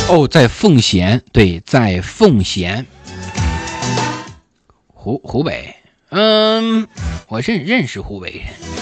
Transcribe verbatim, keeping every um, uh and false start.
哦，在奉贤，对，在奉贤，湖湖北，嗯，我认认识湖北人。